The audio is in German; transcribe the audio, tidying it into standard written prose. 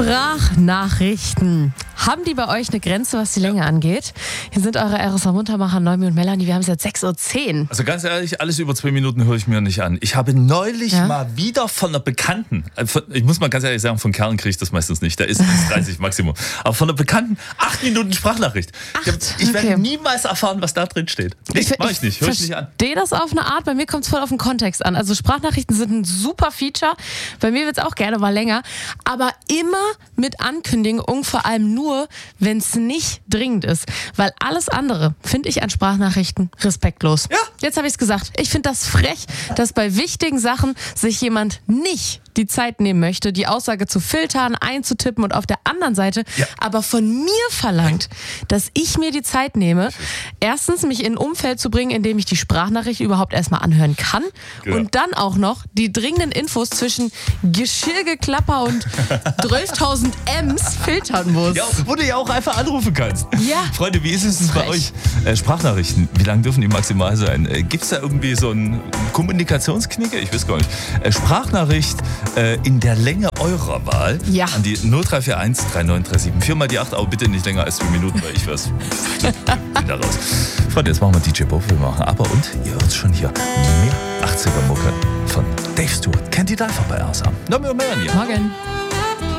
Sprachnachrichten. Haben die bei euch eine Grenze, was die Länge angeht? Hier sind eure RSA Muntermacher, Noemi und Melanie. Wir haben es jetzt 6:10 Uhr. Also ganz ehrlich, alles über 2 Minuten höre ich mir nicht an. Ich habe neulich mal wieder von einer Bekannten, ich muss mal ganz ehrlich sagen, von Kerlen kriege ich das meistens nicht. Da ist 30 Maximum. Aber von einer Bekannten 8 Minuten Sprachnachricht. Ich werde niemals erfahren, was da drin steht. Nee, mach ich nicht. Hör ich nicht an. Ich verstehe das auf eine Art. Bei mir kommt es voll auf den Kontext an. Also Sprachnachrichten sind ein super Feature. Bei mir wird es auch gerne mal länger. Aber immer mit Ankündigung, vor allem nur, wenn es nicht dringend ist. Weil alles andere finde ich an Sprachnachrichten respektlos. Ja. Jetzt habe ich es gesagt. Ich finde das frech, dass bei wichtigen Sachen sich jemand nicht die Zeit nehmen möchte, die Aussage zu filtern, einzutippen und auf der anderen Seite aber von mir verlangt, dass ich mir die Zeit nehme, erstens mich in ein Umfeld zu bringen, in dem ich die Sprachnachricht überhaupt erstmal anhören kann und dann auch noch die dringenden Infos zwischen Geschirrgeklapper und 12.000 Ms filtern muss. Ja, wo du ja auch einfach anrufen kannst. Ja. Freunde, wie ist es bei euch? Sprachnachrichten, wie lang dürfen die maximal sein? Gibt es da irgendwie so einen Kommunikationsknicker? Ich weiß gar nicht. Sprachnachricht in der Länge eurer Wahl an die 0341 39374 mal die 8, aber bitte nicht länger als 2 Minuten, weil ich was wieder raus. Freunde, jetzt machen wir DJ Bob, wir machen aber und ihr hört schon hier mehr 80er Mucke von Dave Stewart. Kennt ihr da einfach bei RSA? Morgen.